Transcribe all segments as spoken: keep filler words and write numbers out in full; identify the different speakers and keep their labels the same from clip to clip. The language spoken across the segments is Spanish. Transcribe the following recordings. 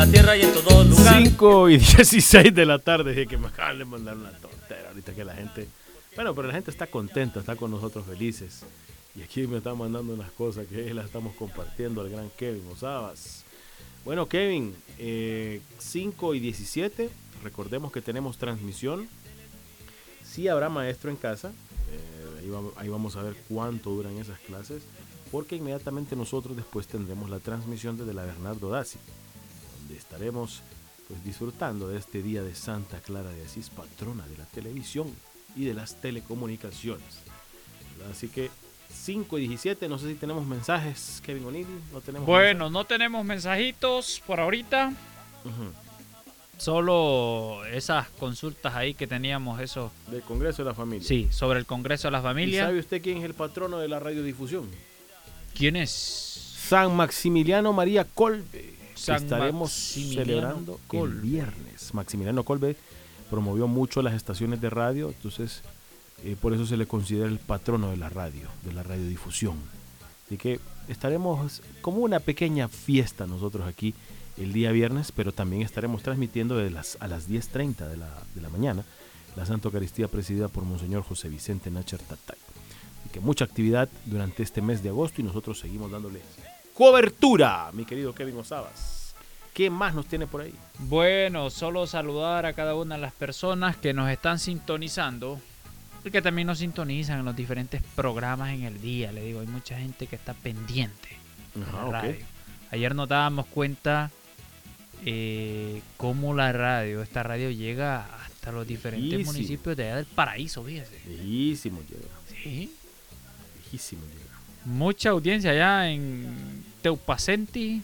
Speaker 1: la tierra y en todo lugar.
Speaker 2: cinco y dieciséis de la tarde, dije que me acaban de mandar una tontera ahorita que la gente... Bueno, pero la gente está contenta, está con nosotros felices. Y aquí me están mandando unas cosas que las estamos compartiendo al gran Kevin Osabas. Bueno, Kevin, eh, cinco y diecisiete, recordemos que tenemos transmisión. Sí habrá maestro en casa, eh, ahí, vamos, ahí vamos a ver cuánto duran esas clases, porque inmediatamente nosotros después tendremos la transmisión desde la Bernardo Daci, donde estaremos pues disfrutando de este día de Santa Clara de Asís, patrona de la televisión y de las telecomunicaciones, ¿verdad? Así que cinco y diecisiete, no sé si tenemos mensajes, Kevin O'Neill, no tenemos.
Speaker 3: Bueno,
Speaker 2: mensajes?
Speaker 3: no tenemos mensajitos por ahorita.
Speaker 2: Uh-huh.
Speaker 3: Solo esas consultas ahí que teníamos, eso.
Speaker 2: Del Congreso de la Familia.
Speaker 3: Sí, sobre el Congreso de la
Speaker 2: ¿Y
Speaker 3: Familia.
Speaker 2: sabe usted quién es el patrono de la radiodifusión?
Speaker 3: ¿Quién es?
Speaker 2: San Maximiliano María Kolbe.
Speaker 3: San
Speaker 2: Estaremos
Speaker 3: Maximiliano
Speaker 2: celebrando
Speaker 3: Kolbe.
Speaker 2: el viernes. Maximiliano Kolbe promovió mucho las estaciones de radio, entonces eh, por eso se le considera el patrono de la radio, de la radiodifusión. Así que estaremos como una pequeña fiesta nosotros aquí el día viernes, pero también estaremos transmitiendo de las, a las diez treinta de la, de la mañana la Santa Eucaristía presidida por Monseñor José Vicente Nacher Tatay. Así que mucha actividad durante este mes de agosto y nosotros seguimos dándole cobertura, mi querido Kevin Osabas. ¿Qué más nos tiene por ahí?
Speaker 3: Bueno, solo saludar a cada una de las personas que nos están sintonizando y que también nos sintonizan en los diferentes programas en el día. Le digo, hay mucha gente que está pendiente de
Speaker 2: Ajá,
Speaker 3: la
Speaker 2: ok.
Speaker 3: radio. Ayer nos dábamos cuenta eh, cómo la radio, esta radio llega hasta los diferentes
Speaker 2: Lejísimo.
Speaker 3: municipios de allá del paraíso, fíjese.
Speaker 2: Lejísimo llega,
Speaker 3: Sí.
Speaker 2: lejísimo llega.
Speaker 3: Mucha audiencia allá en Teupacenti.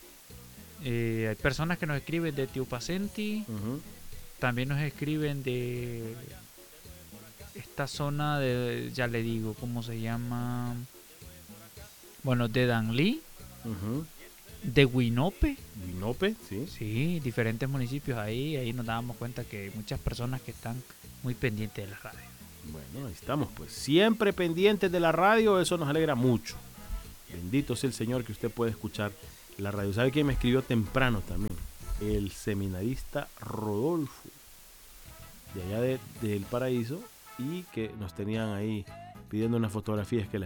Speaker 3: Eh, hay personas que nos escriben de Teupacenti.
Speaker 2: Uh-huh.
Speaker 3: También nos escriben de esta zona de, ya le digo, ¿cómo se llama? Bueno, de Danlí,
Speaker 2: Uh-huh.
Speaker 3: de Huinope.
Speaker 2: Huinope, sí.
Speaker 3: Sí, diferentes municipios ahí. Ahí nos dábamos cuenta que hay muchas personas que están muy pendientes de la radio.
Speaker 2: Bueno, ahí estamos, pues siempre pendientes de la radio, eso nos alegra mucho. Bendito sea el Señor que usted puede escuchar la radio. ¿Sabe quién me escribió temprano también? El seminarista Rodolfo, de allá de, del Paraíso, y que nos tenían ahí pidiendo unas fotografías que les